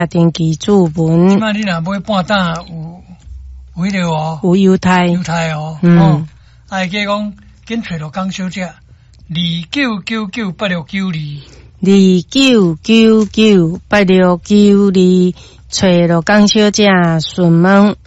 定期注文。 即摆你若买半担有迄个哦， 有犹太哦，会记讲紧找着江小姐29998692。 29998692，找着江小姐询问。